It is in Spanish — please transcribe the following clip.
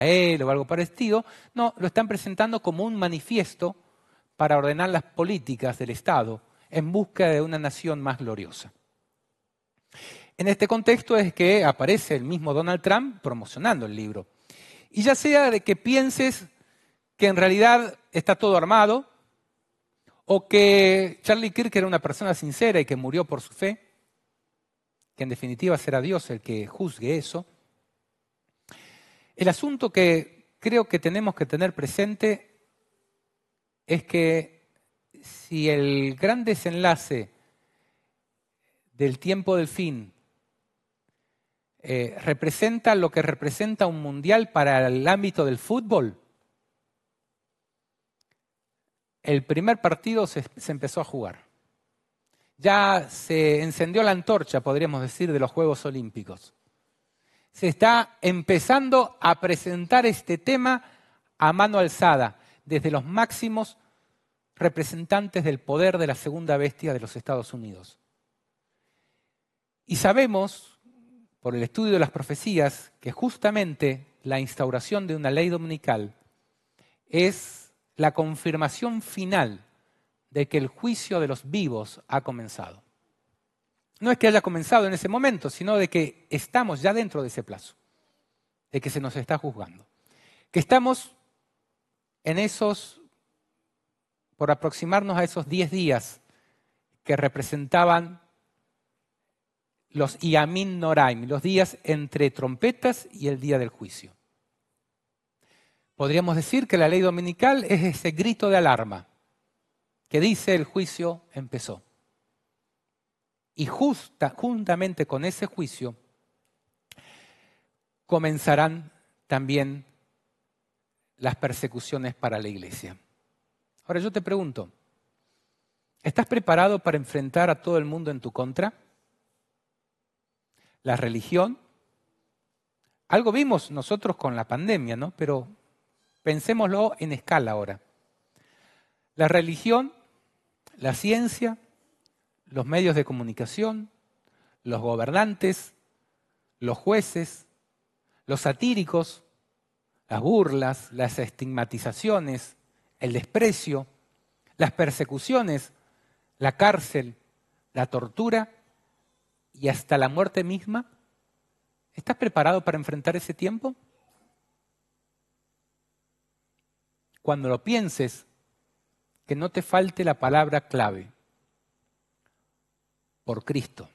él o algo parecido. No, lo están presentando como un manifiesto para ordenar las políticas del Estado en busca de una nación más gloriosa. En este contexto es que aparece el mismo Donald Trump promocionando el libro. Y ya sea de que pienses que en realidad está todo armado, o que Charlie Kirk era una persona sincera y que murió por su fe, que en definitiva será Dios el que juzgue eso, el asunto que creo que tenemos que tener presente es que si el gran desenlace del tiempo del fin representa lo que representa un mundial para el ámbito del fútbol, el primer partido se empezó a jugar. Ya se encendió la antorcha, podríamos decir, de los Juegos Olímpicos. Se está empezando a presentar este tema a mano alzada, desde los máximos representantes del poder de la segunda bestia de los Estados Unidos. Y sabemos, por el estudio de las profecías, que justamente la instauración de una ley dominical es la confirmación final de que el juicio de los vivos ha comenzado. No es que haya comenzado en ese momento, sino de que estamos ya dentro de ese plazo, de que se nos está juzgando. Que estamos en esos, por aproximarnos a esos 10 días que representaban los Yamin Noraim, los días entre trompetas y el día del juicio. Podríamos decir que la ley dominical es ese grito de alarma que dice el juicio empezó. Y juntamente con ese juicio comenzarán también las persecuciones para la iglesia. Ahora yo te pregunto, ¿estás preparado para enfrentar a todo el mundo en tu contra? La religión. Algo vimos nosotros con la pandemia, ¿no? Pero pensémoslo en escala ahora. La religión, la ciencia, los medios de comunicación, los gobernantes, los jueces, los satíricos, las burlas, las estigmatizaciones, el desprecio, las persecuciones, la cárcel, la tortura y hasta la muerte misma. ¿Estás preparado para enfrentar ese tiempo? Cuando lo pienses, que no te falte la palabra clave. Por Cristo.